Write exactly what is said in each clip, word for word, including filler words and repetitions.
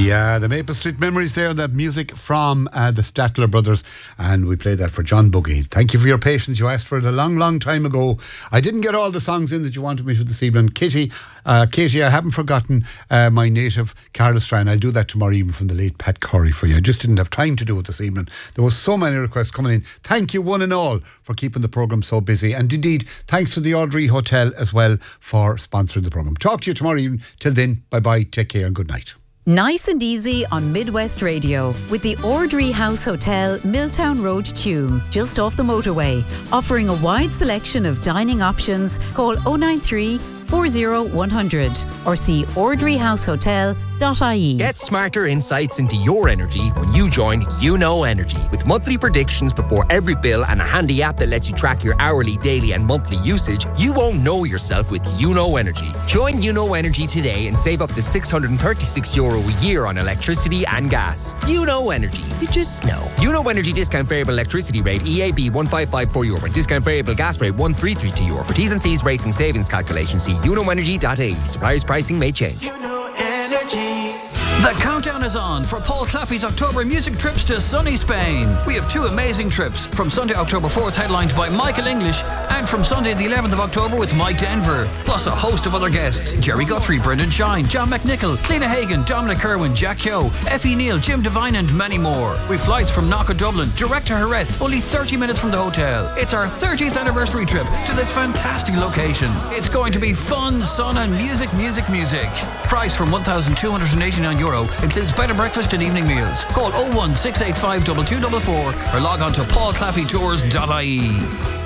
Yeah, the Maple Street Memories there, that music from uh, the Statler Brothers, and we played that for John Buggy. Thank you for your patience. You asked for it a long, long time ago. I didn't get all the songs in that you wanted me to this evening. Kitty, uh, Katie, I haven't forgotten uh, my native Carol Strand. I'll do that tomorrow evening from the late Pat Curry for you. I just didn't have time to do it this evening. There was so many requests coming in. Thank you one and all for keeping the programme so busy, and indeed thanks to the Audrey Hotel as well for sponsoring the programme. Talk to you tomorrow evening. Till then, bye bye, take care and good night. Nice and easy on Midwest Radio with the Audrey House Hotel, Milltown Road, Tuam, just off the motorway. Offering a wide selection of dining options. Call oh nine three, four oh one hundred or see audrey house hotel dot I E. Get smarter insights into your energy when you join You Know Energy. With monthly predictions before every bill and a handy app that lets you track your hourly, daily and monthly usage, you won't know yourself with You Know Energy. Join You Know Energy today and save up to six hundred thirty-six euro a year on electricity and gas. You Know Energy. You just know. You Know Energy discount variable electricity rate E A B one five five four euro and discount variable gas rate one three three two euro. For T's and C's rates and savings calculations, see you know energy dot I E. Suppliers pricing may change. You Know Energy. The countdown is on for Paul Claffey's October music trips to sunny Spain. We have two amazing trips, from Sunday October fourth headlined by Michael English, and from Sunday the eleventh of October with Mike Denver, plus a host of other guests: Jerry Guthrie, Brendan Shine, John McNichol, Cliona Hagan, Dominic Kerwin, Jack Kyo, Effie Neal, Jim Devine and many more. With flights from Knock Dublin direct to Jerez, only thirty minutes from the hotel. It's our thirtieth anniversary trip to this fantastic location. It's going to be fun, sun and music, music, music. Price from one thousand two hundred eighty-nine euro. Includes bed and breakfast and evening meals. Call oh one six eight five two two four four or log on to paul claffey tours dot I E.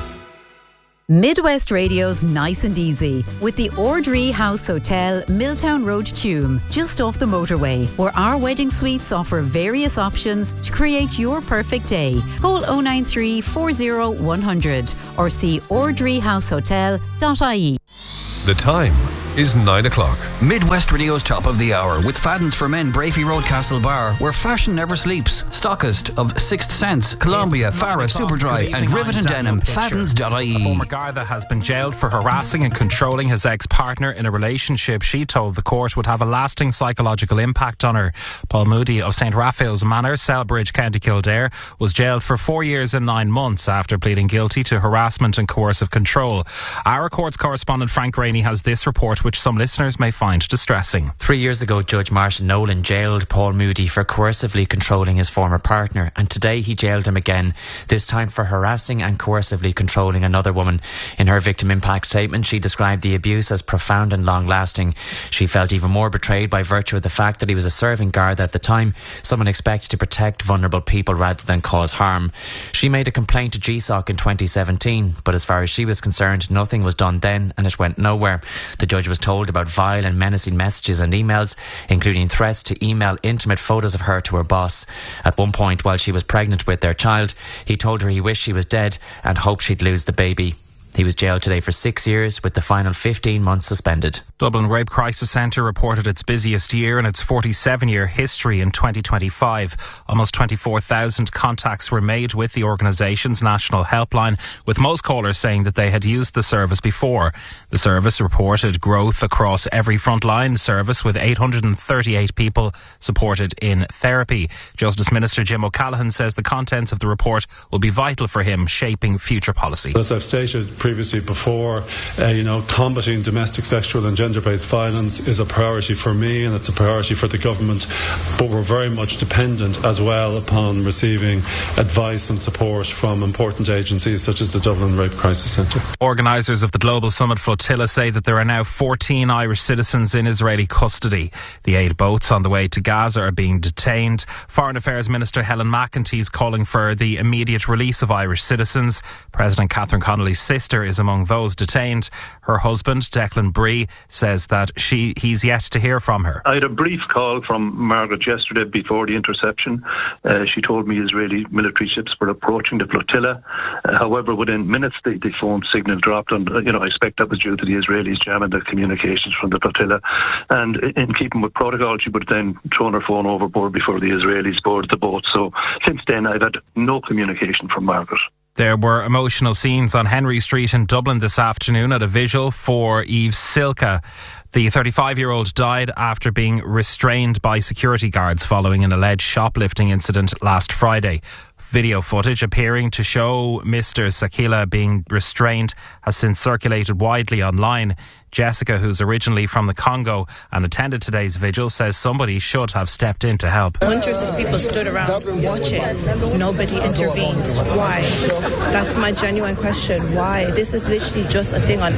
Midwest Radio's Nice and Easy with the Audrey House Hotel, Milltown Road, Tuam, just off the motorway, where our wedding suites offer various options to create your perfect day. Call oh nine three, four oh one hundred or see audrey house hotel dot I E. The time is nine o'clock. Midwest Radio's top of the hour with Fadden's for Men, Brafey Road, Castle Bar, where fashion never sleeps. Stockist of Sixth Sense, Columbia, Farah, Superdry and Rivet and Denim. Faddens dot I E. A former Garda has been jailed for harassing and controlling his ex-partner in a relationship she told the court would have a lasting psychological impact on her. Paul Moody of Saint Raphael's Manor, Selbridge, County Kildare, was jailed for four years and nine months after pleading guilty to harassment and coercive control. Our courts correspondent Frank Rainey has this report, which some listeners may find distressing. Three years ago, Judge Martin Nolan jailed Paul Moody for coercively controlling his former partner, and today he jailed him again, this time for harassing and coercively controlling another woman. In her victim impact statement, she described the abuse as profound and long-lasting. She felt even more betrayed by virtue of the fact that he was a serving guard at the time, someone expected to protect vulnerable people rather than cause harm. She made a complaint to G S O C in twenty seventeen, but as far as she was concerned, nothing was done then and it went nowhere. The judge was told about vile and menacing messages and emails, including threats to email intimate photos of her to her boss. At one point, while she was pregnant with their child, he told her he wished she was dead and hoped she'd lose the baby. He was jailed today for six years with the final fifteen months suspended. Dublin Rape Crisis Centre reported its busiest year in its forty-seven year history in twenty twenty-five. Almost twenty-four thousand contacts were made with the organisation's national helpline, with most callers saying that they had used the service before. The service reported growth across every frontline service, with eight hundred thirty-eight people supported in therapy. Justice Minister Jim O'Callaghan says the contents of the report will be vital for him shaping future policy. As I've stated previously before, uh, you know, combating domestic, sexual and gender-based violence is a priority for me and it's a priority for the government, but we're very much dependent as well upon receiving advice and support from important agencies such as the Dublin Rape Crisis Centre. Organisers of the Global Summit Flotilla say that there are now fourteen Irish citizens in Israeli custody. The eight boats on the way to Gaza are being detained. Foreign Affairs Minister Helen McEntee is calling for the immediate release of Irish citizens. President Catherine Connolly's sister is among those detained. Her husband, Declan Bree, says that she he's yet to hear from her. I had a brief call from Margaret yesterday before the interception. Uh, she told me Israeli military ships were approaching the flotilla. Uh, however, within minutes the, the phone signal dropped, and uh, you know I expect that was due to the Israelis jamming the communications from the flotilla. And in keeping with protocol, she would have then thrown her phone overboard before the Israelis boarded the boat. So since then, I've had no communication from Margaret. There were emotional scenes on Henry Street in Dublin this afternoon at a vigil for Eve Silka. The thirty-five-year-old died after being restrained by security guards following an alleged shoplifting incident last Friday. Video footage appearing to show Mister Sakila being restrained has since circulated widely online. Jessica, who's originally from the Congo and attended today's vigil, says somebody should have stepped in to help. Hundreds of people stood around watching. Nobody intervened. Why? That's my genuine question. Why? This is literally just a thing on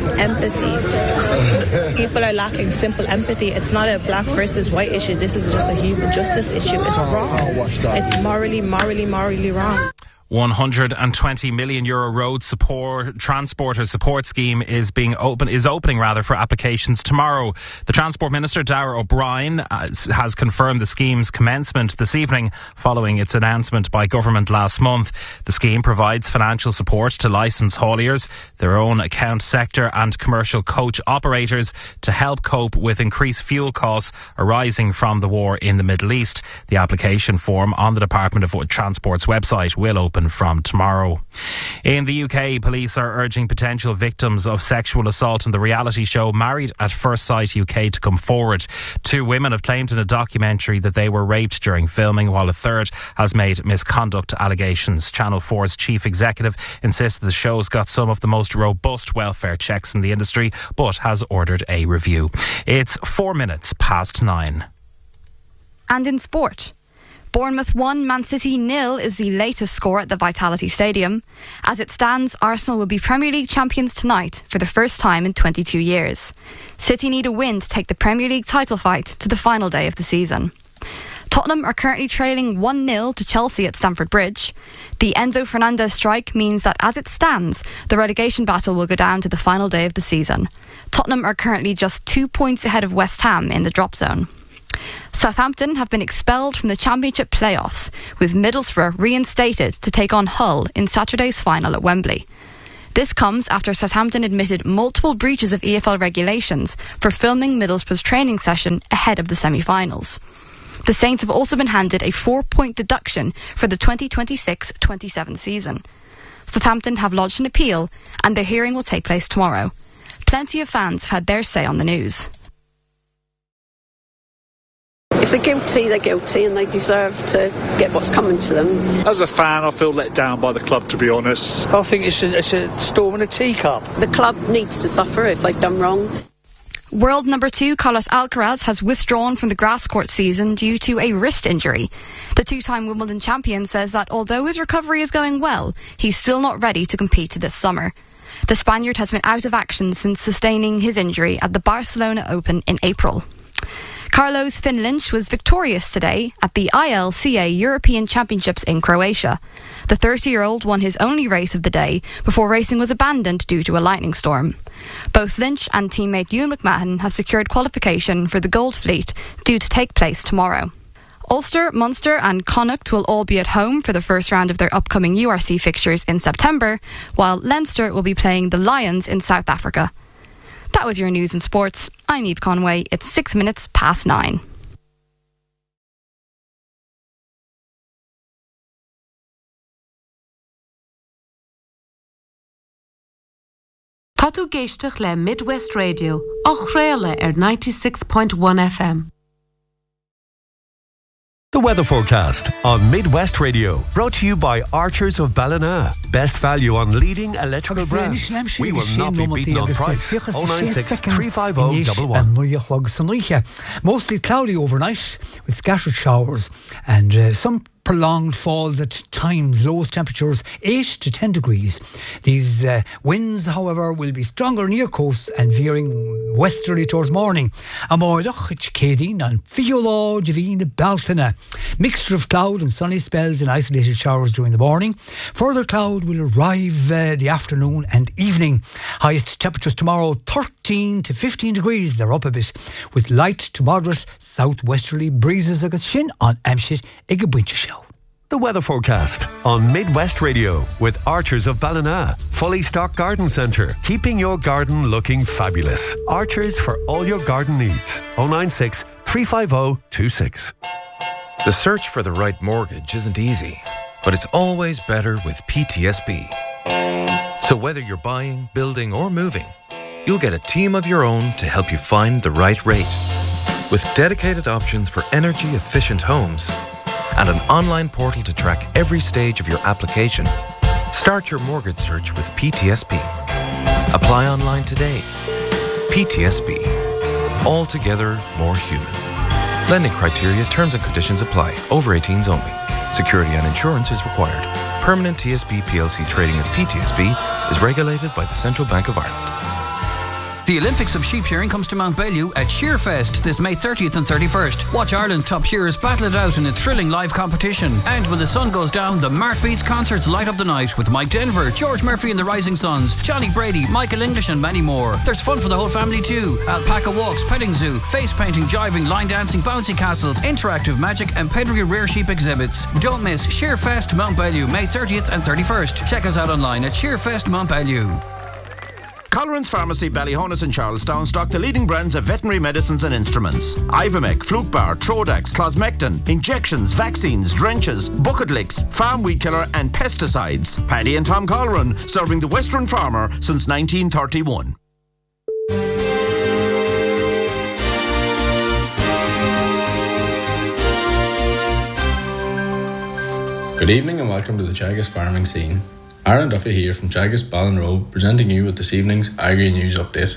empathy. People are lacking simple empathy. It's not a black versus white issue. This is just a human justice issue. It's wrong. It's morally, morally, morally wrong. one hundred twenty million euro road support transporter support scheme is being open is opening rather for applications tomorrow. The Transport Minister Darragh O'Brien has confirmed the scheme's commencement this evening following its announcement by government last month. The scheme provides financial support to licensed hauliers, their own account sector and commercial coach operators to help cope with increased fuel costs arising from the war in the Middle East. The application form on the Department of Transport's website will open from tomorrow. In the U K, police are urging potential victims of sexual assault in the reality show Married at First Sight U K to come forward. Two women have claimed in a documentary that they were raped during filming, while a third has made misconduct allegations. Channel four's chief executive insists the show's got some of the most robust welfare checks in the industry, but has ordered a review. It's four minutes past nine. And in sport, Bournemouth one, Man City nil is the latest score at the Vitality Stadium. As it stands, Arsenal will be Premier League champions tonight for the first time in twenty-two years. City need a win to take the Premier League title fight to the final day of the season. Tottenham are currently trailing one nil to Chelsea at Stamford Bridge. The Enzo Fernandez strike means that as it stands, the relegation battle will go down to the final day of the season. Tottenham are currently just two points ahead of West Ham in the drop zone. Southampton have been expelled from the Championship playoffs, with Middlesbrough reinstated to take on Hull in Saturday's final at Wembley. This comes after Southampton admitted multiple breaches of E F L regulations for filming Middlesbrough's training session ahead of the semi-finals. The Saints have also been handed a four-point deduction for the twenty twenty-six twenty-seven season. Southampton have lodged an appeal, and their hearing will take place tomorrow. Plenty of fans have had their say on the news. If they're guilty, they're guilty and they deserve to get what's coming to them. As a fan, I feel let down by the club, to be honest. I think it's a, it's a storm in a teacup. The club needs to suffer if they've done wrong. World number two Carlos Alcaraz has withdrawn from the grass court season due to a wrist injury. The two-time Wimbledon champion says that although his recovery is going well, he's still not ready to compete this summer. The Spaniard has been out of action since sustaining his injury at the Barcelona Open in April. Carlos Finn Lynch was victorious today at the I L C A European Championships in Croatia. The thirty-year-old won his only race of the day before racing was abandoned due to a lightning storm. Both Lynch and teammate Ewan McMahon have secured qualification for the Gold Fleet, due to take place tomorrow. Ulster, Munster and Connacht will all be at home for the first round of their upcoming U R C fixtures in September, while Leinster will be playing the Lions in South Africa. That was your news and sports. I'm Eve Conway. It's six minutes past nine. Tá tú géisteach le Midwest Radio, ach réile ar ninety-six point one F M. The weather forecast on Midwest Radio, brought to you by Archers of Ballina. Best value on leading electrical brands. We will not be beaten on price. oh nine six, three five oh, one one. Mostly cloudy overnight with scattered showers and uh, some prolonged falls at times, lowest temperatures eight to ten degrees. These uh, winds, however, will be stronger near coasts and veering westerly towards morning. Amoidach, Chicadine and Fiolá, Javine, Baltina. Mixture of cloud and sunny spells and isolated showers during the morning. Further cloud will arrive uh, the afternoon and evening. Highest temperatures tomorrow thirteen to fifteen degrees. They're up a bit with light to moderate southwesterly breezes against Shin on Amshit Igabwincha Show. The weather forecast on Midwest Radio with Archers of Ballina. Fully stocked garden centre, keeping your garden looking fabulous. Archers for all your garden needs. oh nine six, three five oh, two six. The search for the right mortgage isn't easy, but it's always better with P T S B. So whether you're buying, building or moving, you'll get a team of your own to help you find the right rate. With dedicated options for energy-efficient homes and an online portal to track every stage of your application, start your mortgage search with P T S B. Apply online today. P T S B. Altogether more human. Lending criteria, terms and conditions apply. Over eighteens only. Security and insurance is required. Permanent T S B P L C trading as P T S B is regulated by the Central Bank of Ireland. The Olympics of sheep shearing comes to Mount Bellew at Shearfest this May thirtieth and thirty-first. Watch Ireland's top shearers battle it out in a thrilling live competition. And when the sun goes down, the Mark Beats concerts light up the night with Mike Denver, George Murphy and the Rising Suns, Johnny Brady, Michael English and many more. There's fun for the whole family too. Alpaca walks, petting zoo, face painting, jiving, line dancing, bouncy castles, interactive magic and pedigree rare sheep exhibits. Don't miss Shearfest Mount Bellew May thirtieth and thirty-first. Check us out online at Shearfest Mount Bellew. Colleran's Pharmacy, Ballyhonus and Charlestown stock the leading brands of veterinary medicines and instruments. Ivomec, Flukebar, Trodax, Closmectin, injections, vaccines, drenches, bucket licks, farm weed killer and pesticides. Paddy and Tom Colleran, serving the Western farmer since nineteen thirty-one. Good evening and welcome to the Teagasc Farming Scene. Aaron Duffy here from Teagasc Ballinrobe, presenting you with this evening's Agri News Update.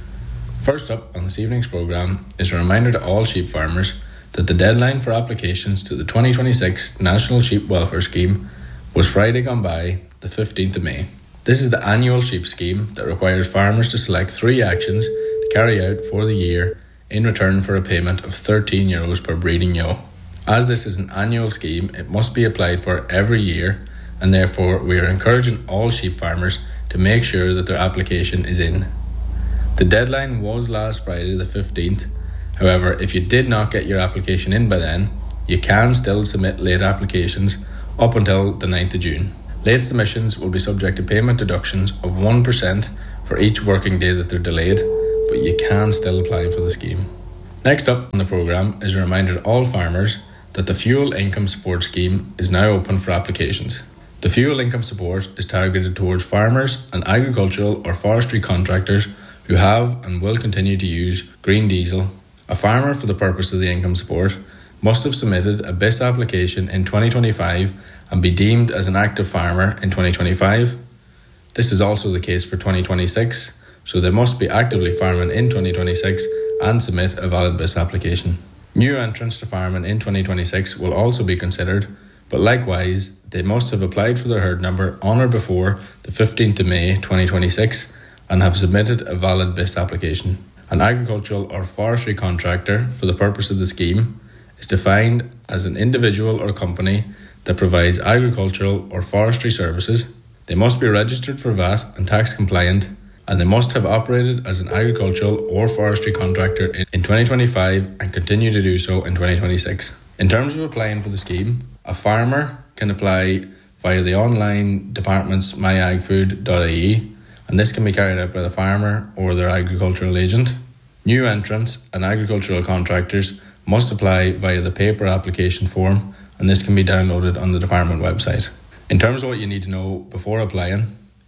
First up on this evening's programme is a reminder to all sheep farmers that the deadline for applications to the twenty twenty-six National Sheep Welfare Scheme was Friday gone by, the fifteenth of May. This is the annual sheep scheme that requires farmers to select three actions to carry out for the year in return for a payment of thirteen euros per breeding ewe. As this is an annual scheme, it must be applied for every year, and therefore we are encouraging all sheep farmers to make sure that their application is in. The deadline was last Friday the fifteenth. However, if you did not get your application in by then, you can still submit late applications up until the ninth of June. Late submissions will be subject to payment deductions of one percent for each working day that they're delayed, but you can still apply for the scheme. Next up on the programme is a reminder to all farmers that the Fuel Income Support Scheme is now open for applications. The fuel income support is targeted towards farmers and agricultural or forestry contractors who have and will continue to use green diesel. A farmer, for the purpose of the income support, must have submitted a B I S application in twenty twenty-five and be deemed as an active farmer in twenty twenty-five. This is also the case for twenty twenty-six, so they must be actively farming in twenty twenty-six and submit a valid B I S application. New entrants to farming in twenty twenty-six will also be considered, but likewise, they must have applied for their herd number on or before the fifteenth of May twenty twenty-six and have submitted a valid B I S application. An agricultural or forestry contractor, for the purpose of the scheme, is defined as an individual or company that provides agricultural or forestry services. They must be registered for V A T and tax compliant, and they must have operated as an agricultural or forestry contractor in twenty twenty-five and continue to do so in twenty twenty-six. In terms of applying for the scheme, a farmer can apply via the online department's my ag food dot I E, and this can be carried out by the farmer or their agricultural agent. New entrants and agricultural contractors must apply via the paper application form, and this can be downloaded on the department website. In terms of what you need to know before applying,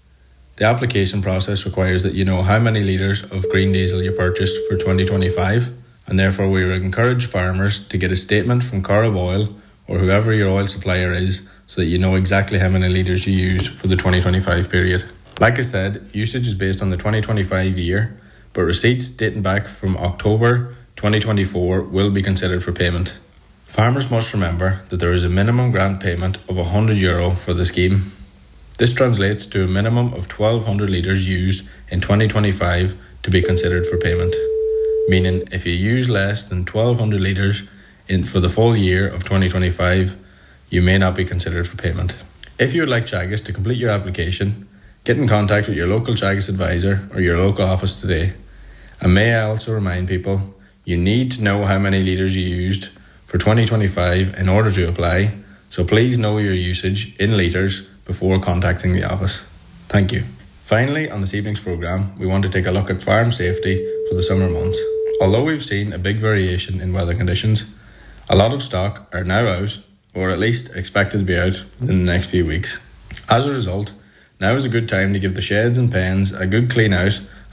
the application process requires that you know how many litres of green diesel you purchased for twenty twenty-five, and therefore we would encourage farmers to get a statement from Corrib Oil or whoever your oil supplier is so that you know exactly how many litres you use for the twenty twenty-five period. Like I said, usage is based on the twenty twenty-five year, but receipts dating back from October twenty twenty-four will be considered for payment. Farmers must remember that there is a minimum grant payment of one hundred euro for the scheme. This translates to a minimum of twelve hundred litres used in twenty twenty-five to be considered for payment, meaning if you use less than twelve hundred litres in for the full year of twenty twenty-five, you may not be considered for payment. If you would like Teagasc to complete your application, get in contact with your local Teagasc advisor or your local office today. And may I also remind people, you need to know how many litres you used for twenty twenty-five in order to apply, so please know your usage in litres before contacting the office. Thank you. Finally, on this evening's programme, we want to take a look at farm safety for the summer months. Although we've seen a big variation in weather conditions, a lot of stock are now out, or at least expected to be out within the next few weeks. As a result, now is a good time to give the sheds and pens a good clean out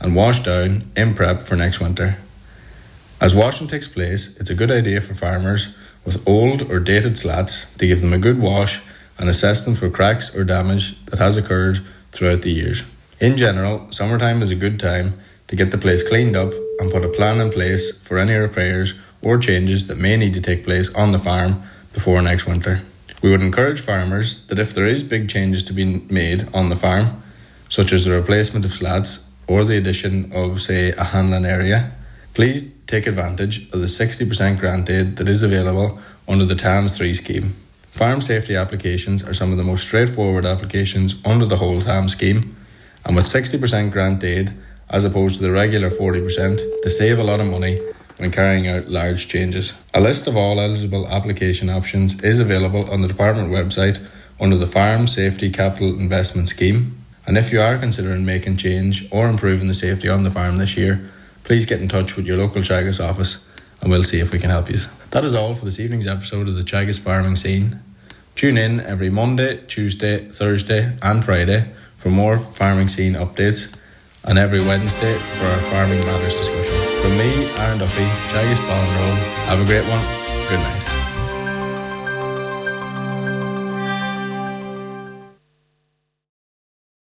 and washed down in prep for next winter. As washing takes place, it's a good idea for farmers with old or dated slats to give them a good wash and assess them for cracks or damage that has occurred throughout the years. In general, summertime is a good time to get the place cleaned up and put a plan in place for any repairs or changes that may need to take place on the farm before next winter. We would encourage farmers that if there is big changes to be made on the farm, such as the replacement of slats or the addition of, say, a handling area, please take advantage of the sixty percent grant aid that is available under the T A M S three scheme. Farm safety applications are some of the most straightforward applications under the whole T A M S scheme, and with sixty percent grant aid as opposed to the regular forty percent, they save a lot of money when carrying out large changes. A list of all eligible application options is available on the department website under the Farm Safety Capital Investment Scheme, and if you are considering making change or improving the safety on the farm this year, please get in touch with your local Teagasc office and we'll see if we can help you. That is all for this evening's episode of the Teagasc Farming Scene. Tune in every Monday, Tuesday, Thursday and Friday for more Farming Scene updates, and every Wednesday for our Farming Matters discussion. From me, Aaron Duffy, Teagasc Ballinrobe, have a great one. Good night.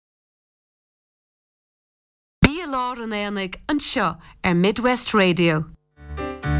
Bí a lá an éanaig an seo ar Midwest Radio.